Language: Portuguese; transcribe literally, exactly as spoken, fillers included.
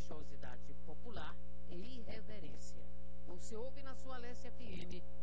religiosidade popular e irreverência. Você ouve na sua Alessia F M